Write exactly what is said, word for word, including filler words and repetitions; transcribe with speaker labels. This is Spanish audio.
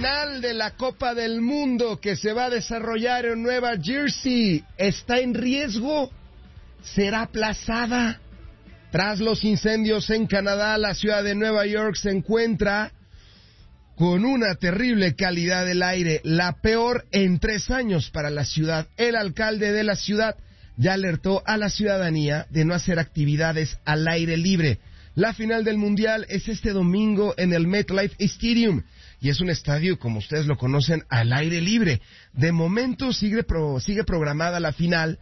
Speaker 1: final de la Copa del Mundo que se va a desarrollar en Nueva Jersey está en riesgo. ¿Será aplazada? Tras los incendios en Canadá, la ciudad de Nueva York se encuentra con una terrible calidad del aire, la peor en tres años para la ciudad. El alcalde de la ciudad ya alertó a la ciudadanía de no hacer actividades al aire libre. La final del Mundial es este domingo en el MetLife Stadium y es un estadio, como ustedes lo conocen, al aire libre. De momento sigue, pro, sigue programada la final